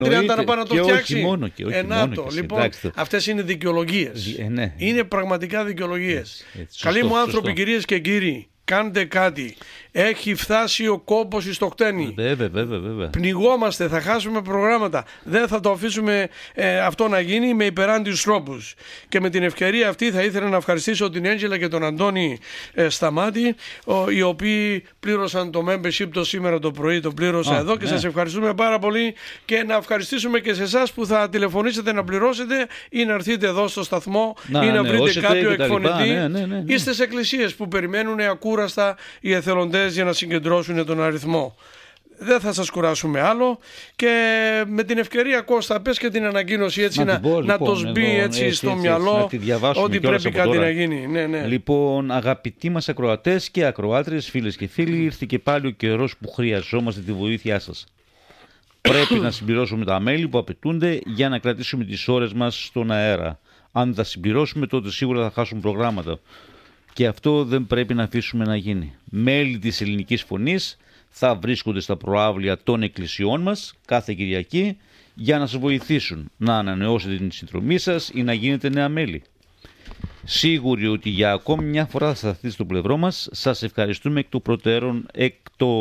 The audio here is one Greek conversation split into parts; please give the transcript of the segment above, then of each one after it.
30 να πάει να το φτιάξει. Όχι μόνο και όχι μόνο και λοιπόν, αυτές είναι δικαιολογίες. Ναι. Είναι πραγματικά δικαιολογίες. Έτσι, Καλοί μου σωστό. άνθρωποι, κυρίες και κύριοι, κάντε κάτι. Έχει φτάσει ο κόμπος στο χτένι. Βέβαια. Πνιγόμαστε, θα χάσουμε προγράμματα. Δεν θα το αφήσουμε αυτό να γίνει με υπεράντιους τρόπους. Και με την ευκαιρία αυτή θα ήθελα να ευχαριστήσω την Έντζελα και τον Αντώνη Σταμάτη, οι οποίοι πλήρωσαν το membership το σήμερα το πρωί, το πλήρωσα εδώ και σας ευχαριστούμε πάρα πολύ. Και να ευχαριστήσουμε και σε εσάς που θα τηλεφωνήσετε να πληρώσετε ή να έρθετε εδώ στο σταθμό ή να βρείτε κάποιο εκφωνητή. Ναι. Ή στις εκκλησίες που περιμένουν ακούραστα οι εθελοντές για να συγκεντρώσουν τον αριθμό. Δεν θα σας κουράσουμε άλλο και με την ευκαιρία, Κώστα, πες και την ανακοίνωση έτσι να το σμπεί έτσι στο μυαλό ότι πρέπει κάτι να γίνει. Ναι. Λοιπόν, αγαπητοί μας ακροατές και ακροάτριες, φίλες και φίλοι, ήρθε και πάλι ο καιρός που χρειαζόμαστε τη βοήθειά σας. Πρέπει να συμπληρώσουμε τα μέλη που απαιτούνται για να κρατήσουμε τις ώρες μας στον αέρα. Αν δεν τα συμπληρώσουμε, τότε σίγουρα θα χάσουμε προγράμματα. Και αυτό δεν πρέπει να αφήσουμε να γίνει. Μέλη της Ελληνικής Φωνής θα βρίσκονται στα προαύλια των εκκλησιών μας κάθε Κυριακή για να σας βοηθήσουν να ανανεώσετε την συνδρομή σας ή να γίνετε νέα μέλη. Σίγουροι ότι για ακόμη μια φορά θα σταθείτε στο πλευρό μας, σας ευχαριστούμε εκ του προτέρων, εκ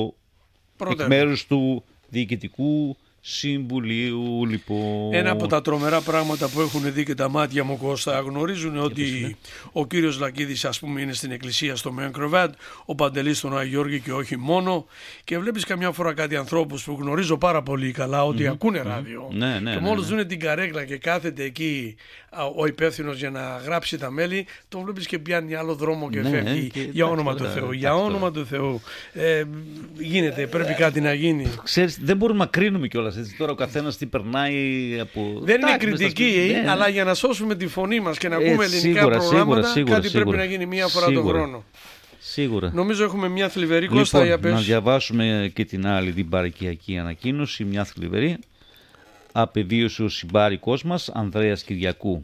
μέρους του Διοικητικού Συμβουλίου. Λοιπόν. Ένα από τα τρομερά πράγματα που έχουν δει και τα μάτια μου, Κώστα, γνωρίζουν ότι ο κύριος Λακίδης, ας πούμε, είναι στην εκκλησία στο Μέγκροβάτ, ο Παντελής στον Άγιο Γιώργη και όχι μόνο, και βλέπεις καμιά φορά κάτι ανθρώπους που γνωρίζω πάρα πολύ καλά ότι ακούνε ράδιο και μόλις δουν την καρέκλα και κάθεται εκεί ο υπεύθυνος για να γράψει τα μέλη, τον βλέπεις και πιάνει άλλο δρόμο και φεύγει. Για όνομα του Θεού, για όνομα του Θεού, γίνεται, πρέπει κάτι να γίνει. Ξέρεις, δεν μπορούμε να κρίνουμε κιόλας. Έτσι, τώρα ο καθένας τι περνάει από. Δεν είναι κριτική, αλλά για να σώσουμε τη φωνή μας και να ακούμε ελληνικά προγράμματα, κάτι πρέπει να γίνει μία φορά τον χρόνο. Σίγουρα. Νομίζω έχουμε μια θλιβερή, Κώστα, για πες. Να διαβάσουμε και την άλλη, την παροικιακή ανακοίνωση, μια θλιβερή. Απεβίωσε ο συμπάρικος μας, Ανδρέας Κυριακού,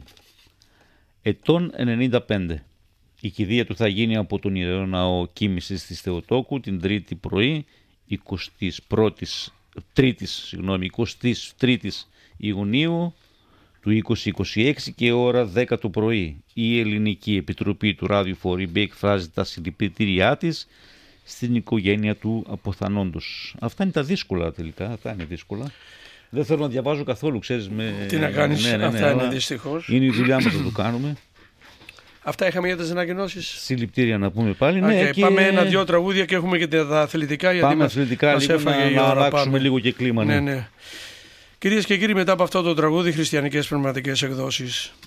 ετών 95. Η κηδεία του θα γίνει από τον Ιερό Ναό Κοίμησης της Θεοτόκου την Τρίτη πρωί, 23 Ιουνίου του 2026 και ώρα 10 το πρωί. Η Ελληνική Επιτροπή του Ράδιου Φορήμπη εκφράζει τα συλληπιτήριά της στην οικογένεια του αποθανόντος. Αυτά είναι τα δύσκολα τελικά. Αυτά είναι δύσκολα. Δεν θέλω να διαβάζω καθόλου, ξέρεις. Τι να κάνεις, αυτά είναι δυστυχώς. Είναι η δουλειά μας να το κάνουμε. Αυτά είχαμε για τις ανακοινώσεις. Συλληπτήρια να πούμε πάλι. Και πάμε ένα-δυο τραγούδια και έχουμε και τα αθλητικά. Γιατί πάμε αθλητικά λίγο, να αλλάξουμε λίγο και κλίμα. Ναι. Κυρίες και κύριοι, μετά από αυτό το τραγούδι, χριστιανικές πνευματικές εκδόσεις.